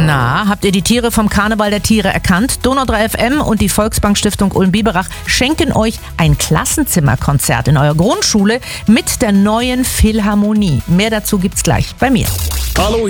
Na, habt ihr die Tiere vom Karneval der Tiere erkannt? Donau 3 FM und die Volksbank Stiftung Ulm-Biberach schenken euch ein Klassenzimmerkonzert in eurer Grundschule mit der neuen Philharmonie. Mehr dazu gibt's gleich bei mir. Hallo.